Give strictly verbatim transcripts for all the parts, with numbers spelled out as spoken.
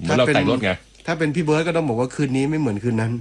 มือนเราแต่งรถไงถ้าเป็นพี่เบิร์ดก็ต้องบอกว่าคืนนี้ไม่เหมือนคืนนั้น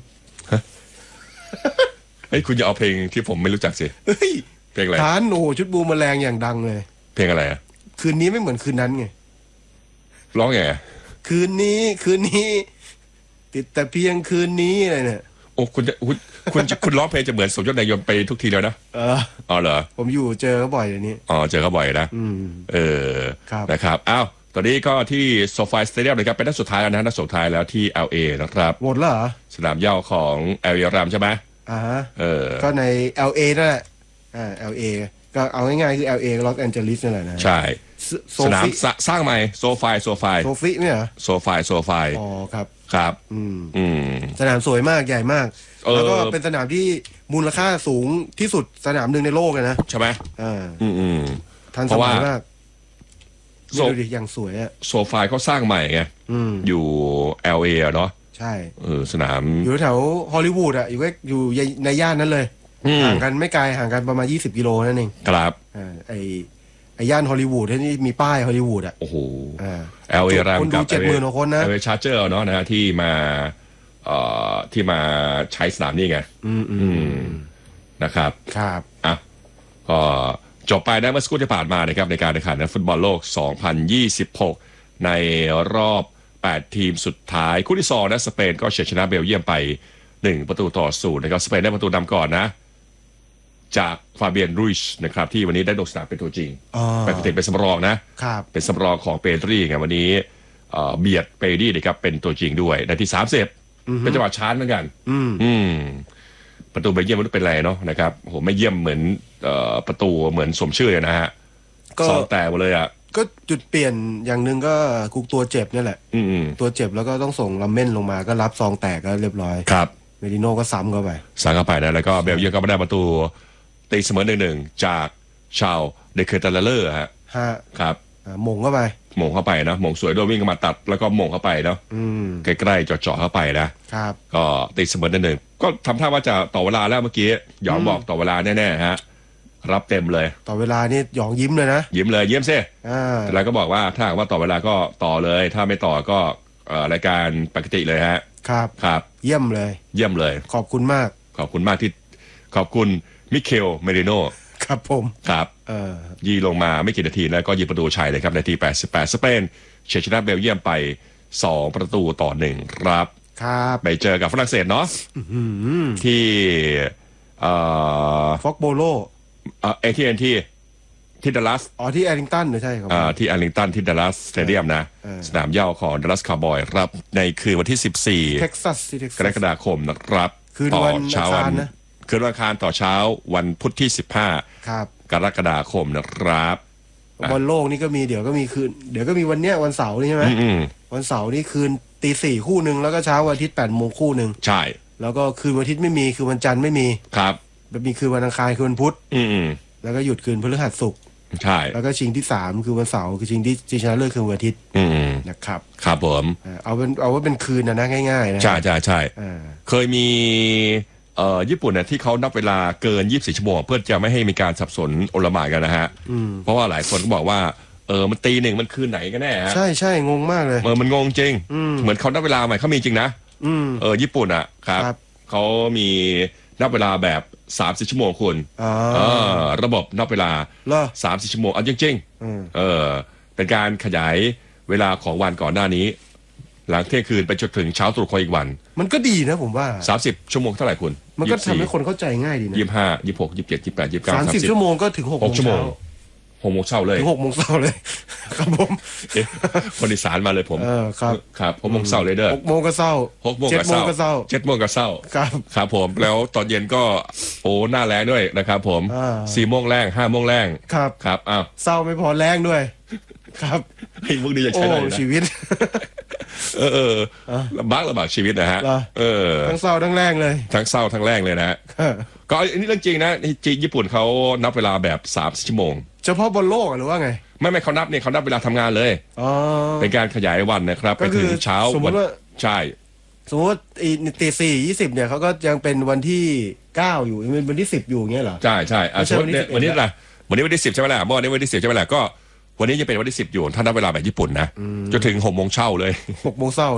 เฮ้ยคุณอย่าเอาเพลงที่ผมไม่รู้จักสิเฮ้ยเพลงอะไรฐานโอ้ชุดบูมแมลงอย่างดังเลยเพลงอะไรอ่ะคืนนี้ไม่เหมือนคืนนั้นไงร้องไงคืนนี้คืนนี้ติดแต่เพียงคืนนี้อะไรเนี่ยโอ้คุณจะคุณคุณคุณร้องเพลงจะเหมือนสมยศนายนไปทุกทีแล้วนะเอออ๋อเหรอผมอยู่เจอเขาบ่อยอย่างนี้อ๋อเจอเขาบ่อยนะเออนะครับอ้าวตอนนี้ก็ที่โซฟาสเตเดียมเลยครับเป็นนัดสุดท้ายแล้วนะนัดสุดท้ายแล้วที่ แอล เอ นะครับหมดแล้วเหรอสนามเหย้าของ แอล เอ Rams ใช่ไหมอ่าฮะเออก็ใน แอล เอ นั่นแหละอ่า แอล เอ ก็เอาง่ายๆคือ แอล เอ ลอสแอนเจลิสนั่นแหละนะใช่สนามสร้างใหม่โซฟาโซฟาโซฟิเนี่ยเหรอโซฟาโซฟาอ๋อครับครับอืมอืมสนามสวยมากใหญ่มากแล้วก็เป็นสนามที่มูลค่าสูงที่สุดสนามหนึ่งในโลกเลยนะใช่ไหมอ่าอืมอืมทันสมัยมากดูดิอย่างสวยอะโซฟาเขาสร้างใหม่ไงอยู่ แอล เอ เนาะใช่เออสนามอยู่แถวฮอลลีวูดอะอยู่อยู่ในย่านนั้นเลยห่างกันไม่ไกลห่างกันประมาณยี่สิบกิโลนั่นเองครับอ่าไอไอย่านฮอลลีวูดที่มีป้ายฮอลลีวูดอะโอ้โหแอลเอ Rams คนดูเจ็ดหมื่นกว่าคนนะแอล เอ Charger เนาะนะที่มาเอ่อที่มาใช้สนามนี่ไงอืมอืมนะครับครับอ่ะก็จบไปได้เมื่อสักครู่ที่ผ่านมานะครับในการแข่งขันฟุตบอลโลกสองพันยี่สิบหกในรอบแปดทีมสุดท้ายคู่ที่สองนะสเปนก็เฉือนชนะเบลเยียมไปหนึ่งประตูต่อศูนย์นะครับสเปนได้ประตูนำก่อนนะจากฟาเบียนรุยชนะครับที่วันนี้ได้ลงสนามเป็นตัวจริงปกติเป็นสำรองนะครับเป็นสำรองของเปโตรไงวันนี้เบียดเปรีนะครับเป็นตัวจริงด้วยในที่สามสิบเป็นจังหวะชาร์จเหมือนกันอืมประตูเบลเยียมไม่รู้เป็นไรเนาะนะครับโอ้โหไม่เยี่ยมเหมือนประตูเหมือนสมชื่อเลยนะฮะสองแต่หมดเลยอ่ะก็จุดเปลี่ยนอย่างหนึ่งก็กุกตัวเจ็บนี่แหละตัวเจ็บแล้วก็ต้องส่งลัมเม่นลงมาก็รับซองแตกก็เรียบร้อยครับเมดิโน่ก็ซ้ำเข้าไปซ้ำเข้าไปนะแล้วก็เบลเยียมก็ไม่ได้ประตูตีเสมอหนึ่งหนึ่งจากชาวเดเคอร์ตาเลอร์ฮะครับมงเข้าไปมงเข้าไปนะมงสวยโดยวิ่งมาตัดแล้วก็มงเข้าไปเนาะใกล้ๆเจาะๆเข้าไปนะครับก็ตีเสมอหนึ่งหนึ่งก็ทำท่าว่าจะต่อเวลาแล้วเมื่อกี้หยองบอกต่อเวลาแน่ๆฮะรับเต็มเลยต่อเวลานี่หยองยิ้มเลยนะยิ้มเลยยิ้มซิแต่แล้วก็บอกว่าถ้าว่าต่อเวลาก็ต่อเลยถ้าไม่ต่อก็รายการปกติเลยฮะครับครับเยี่ยมเลยเยี่ยมเลยขอบคุณมากขอบคุณมากที่ขอบคุณมิเคลเมริโนครับผมครับเออยีลงมาไม่กี่นาทีแล้วก็ยิงประตูชัยเลยครับนาทีแปดสิบแปดสเปนเฉือนชนะเบลเยียมไปสองประตูต่อหนึ่งครับครับไปเจอกับฝรั่งเศสเนาะที่เอ่อฟ็อกโบโลเอ่อเอทีเอ็นที่ที่ดัลลัสอ๋อที่แอริงตันใช่ครับอ่าที่แอริงตันที่ดัลลัสสเตเดียมนะสนามเหย้าของดัลลัสคาวบอยครับในคืนวันที่สิบสี่เท็กซัสกรกฎาคมนะครับคืนวันเช้าวันนะคืนวันอังคารต่อเช้าวันพุธที่สิบห้าครับกรกฎาคมนะครับบอลโลกนี่ก็มีเดี๋ยวก็มีคืนเดี๋ยวก็มีวันเนี้ยวันเสาร์นี่ใช่ไหมวันเสาร์นี่คืนตีสี่คู่หนึ่งแล้วก็เช้าวันอาทิตย์แปดโมงคู่หนึ่งใช่แล้วก็คืนวันอาทิตย์ไม่มีคือวันจันทร์ไม่มีครับมีคืนวันอังคารคือวันพุธอืมแล้วก็หยุดคืนพฤหัสศุกร์ใช่แล้วก็ชิงที่สามคือวันเสาร์คือชิงที่ชิงชนะเลิศคือวันอาทิตย์นะครับครับผมเอาเป็นเอาว่าเป็นคืนนะนะง่ายๆนะใช่ใช่ใช่เคยมีเอ่อญี่ปุ่นเนี่ยที่เขานับเวลาเกินยี่สิบสี่ชั่วโมงเพื่อจะไม่ให้มีการสับสนโอลหม่านกันนะฮะเพราะว่าหลายคนก็บอกว่าเออมันตีหนึ่งมันคืนไหนกันแน่ฮะใช่ใช่งงมากเลยเออมันงงจริงเหมือนเขานับเวลาใหม่เขามีจริงนะเออญี่ปุ่นอ่ะครับเขามีนับเวลาแบบสามสิบชั่วโมงคุณเออระบบนับเวลาสามสิบชั่วโมงเอาจริงๆเออเป็นการขยายเวลาของวันก่อนหน้านี้หลังเที่ยงคืนไปจนถึงเช้าตรู่ของอีกวันมันก็ดีนะผมว่าสามสิบชั่วโมงเท่าไหร่คุณมันก็ทำให้คนเข้าใจง่ายดีนะยี่สิบห้ายี่สิบหกยี่สิบเจ็ดยี่สิบแปดยี่สิบเก้าสามสิบชั่วโมงก็ถึงหกชั่วโมงหกโมงเช้าเลยถึงหกโมงเช้าเลยครับผมคนอีสานมาเลยผมเออครับครับหกโมงเช้าเลยเด้อหกโมงก็เช้าหกโมงก็เช้าเจ็ดโมงก็เช้าครับครับผมแล้วตอนเย็นก็โอ้หน้าแรงด้วยนะครับผมสี่โมงแรงห้าโมงแรงครับครับอ้าวเช้าไม่พอแรงด้วยครับไอ้พวกนี้จะใช้ได้นะชีวิตเออเออลำบากลำบากชีวิตนะฮะเออทั้งเศร้าทั้งแรงเลยทั้งเศร้าทั้งแรงเลยนะก็อันนี้เรื่องจริงนะจีญี่ปุ่นเขานับเวลาแบบสามชั่วโมงเฉพาะบนโลกหรือว่าไงไม่ไม่เขานับเนี่ยเขานับเวลาทำงานเลยอ๋อเป็นการขยายวันนะครับไปถึงเช้าสมมติว่าใช่สมมติตีสี่ยี่สิบเนี่ยเขาก็ยังเป็นวันที่เก้าอยู่ยังเป็นวันที่สิบอยู่เงี้ยเหรอใช่ใช่สมมติวันนี้อะไรวันนี้วันที่สิบใช่ไหมล่ะเมื่อวันนี้วันที่สิบใช่ไหมล่ะก็วันนี้จะเป็นวันที่สิบอยู่ถ้านับเวลาแบบญี่ปุ่นนะจนถึงหกโมงเช้าเลยหกโมงเช้า